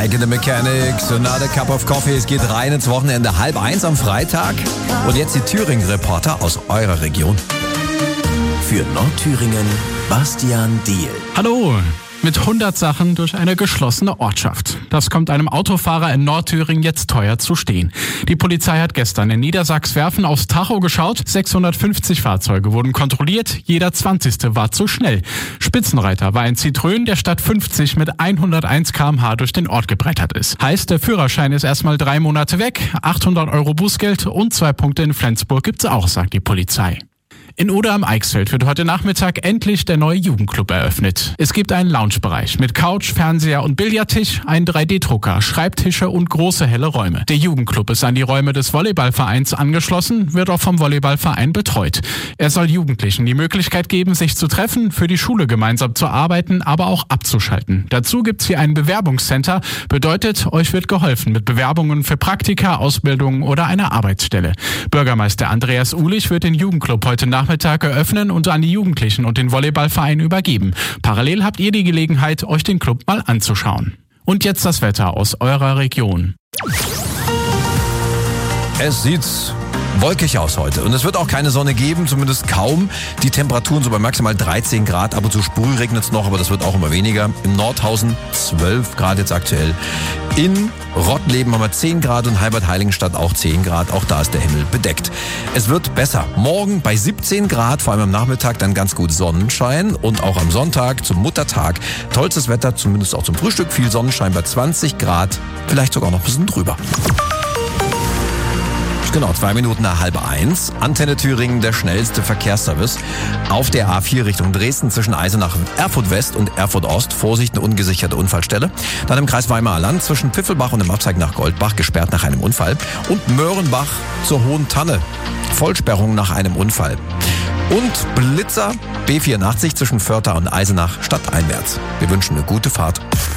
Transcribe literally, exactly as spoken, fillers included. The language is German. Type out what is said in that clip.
Mike and the Mechanics, Another Cup of Coffee. Es geht rein ins Wochenende, halb eins am Freitag. Und jetzt die Thüringen-Reporter aus eurer Region. Für Nordthüringen, Bastian Diehl. Hallo! Mit hundert Sachen durch eine geschlossene Ortschaft. Das kommt einem Autofahrer in Nordthüringen jetzt teuer zu stehen. Die Polizei hat gestern in Niedersachswerfen aufs Tacho geschaut. sechshundertfünfzig Fahrzeuge wurden kontrolliert. Jeder zwanzigste war zu schnell. Spitzenreiter war ein Citroën, der statt fünfzig mit hunderteins Kilometer pro Stunde durch den Ort gebrettert ist. Heißt, der Führerschein ist erstmal drei Monate weg. achthundert Euro Bußgeld und zwei Punkte in Flensburg gibt's auch, sagt die Polizei. In Oder am Eichsfeld wird heute Nachmittag endlich der neue Jugendclub eröffnet. Es gibt einen Loungebereich mit Couch, Fernseher und Billardtisch, einen drei D Drucker, Schreibtische und große helle Räume. Der Jugendclub ist an die Räume des Volleyballvereins angeschlossen, wird auch vom Volleyballverein betreut. Er soll Jugendlichen die Möglichkeit geben, sich zu treffen, für die Schule gemeinsam zu arbeiten, aber auch abzuschalten. Dazu gibt's hier ein Bewerbungscenter, bedeutet, euch wird geholfen mit Bewerbungen für Praktika, Ausbildungen oder eine Arbeitsstelle. Bürgermeister Andreas Uhlich wird den Jugendclub heute Nachmittag Nachmittag eröffnen und an die Jugendlichen und den Volleyballverein übergeben. Parallel habt ihr die Gelegenheit, euch den Club mal anzuschauen. Und jetzt das Wetter aus eurer Region. Es sieht wolkig aus heute und es wird auch keine Sonne geben, zumindest kaum. Die Temperaturen so bei maximal dreizehn Grad, ab und zu Sprüh regnet es noch, aber das wird auch immer weniger. In Nordhausen zwölf Grad jetzt aktuell. In Rottleben haben wir zehn Grad und Heibert-Heiligenstadt auch zehn Grad. Auch da ist der Himmel bedeckt. Es wird besser. Morgen bei siebzehn Grad, vor allem am Nachmittag dann ganz gut Sonnenschein. Und auch am Sonntag zum Muttertag tollstes Wetter, zumindest auch zum Frühstück. Viel Sonnenschein bei zwanzig Grad, vielleicht sogar noch ein bisschen drüber. Genau, zwei Minuten nach halb eins. Antenne Thüringen, der schnellste Verkehrsservice. Auf der A vier Richtung Dresden zwischen Eisenach, Erfurt West und Erfurt Ost. Vorsicht, eine ungesicherte Unfallstelle. Dann im Kreis Weimarer Land zwischen Pfiffelbach und dem Abzweig nach Goldbach, gesperrt nach einem Unfall. Und Möhrenbach zur Hohen Tanne. Vollsperrung nach einem Unfall. Und Blitzer, B vierundachtzig zwischen Vörter und Eisenach stadteinwärts. Wir wünschen eine gute Fahrt.